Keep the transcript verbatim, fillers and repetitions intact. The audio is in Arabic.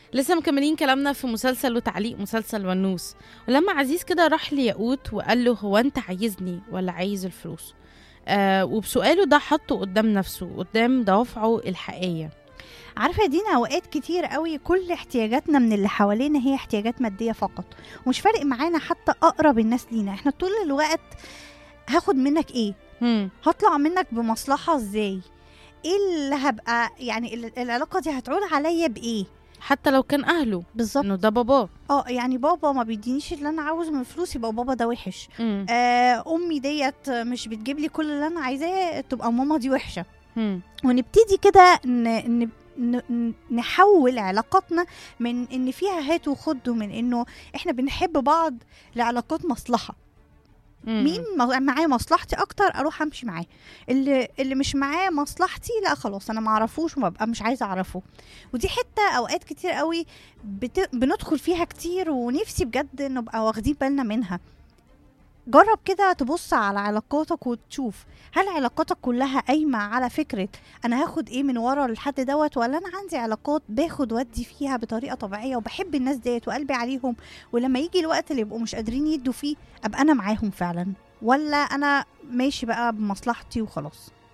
لسه مكملين كلامنا في مسلسل وتعليق مسلسل ونوس. ولما عزيز كده راح لياقوت وقال له هو انت عايزني ولا عايز الفلوس، آه وبسؤاله ده حطه قدام نفسه قدام دوافعه الحقيقية. عارفه يا دينا، اوقات كتير قوي كل احتياجاتنا من اللي حوالينا هي احتياجات ماديه فقط، ومش فارق معانا حتى اقرب الناس لينا. احنا طول الوقت هاخد منك ايه، هم. هطلع منك بمصلحه ازاي، ايه اللي هبقى يعني ال- العلاقه دي هتعود عليا بايه. حتى لو كان أهله بالظبط. انه ده باباه. اه يعني بابا ما بيدينيش اللي انا عاوزه من فلوس، يبقى بابا ده وحش. هم. آه امي ديت مش بتجيب لي كل اللي انا عايزاه، تبقى ماما دي وحشه. هم. ونبتدي كده ن... ن... ن- نحول علاقاتنا من ان فيها هات وخد، ومن انه احنا بنحب بعض لعلاقات مصلحة. هم. مين م- معاه مصلحتي اكتر اروح امشي معاه، اللي اللي مش معاه مصلحتي لا خلاص انا معرفوش ومبقى مش عايزه اعرفه. ودي حتة اوقات كتير قوي بت... بندخل فيها كتير، ونفسي بجد نبقى واخدين بالنا منها. جرب كده تبص على علاقاتك وتشوف هل علاقاتك كلها قايمة على فكرة أنا هاخد إيه من ورا الحد دوت، ولا أنا عندي علاقات باخد ودي فيها بطريقة طبيعية وبحب الناس ديت وقلبي عليهم، ولما يجي الوقت اللي يبقوا مش قادرين يدوا فيه أبقى أنا معاهم فعلا، ولا أنا ماشي بقى بمصلحتي وخلاص.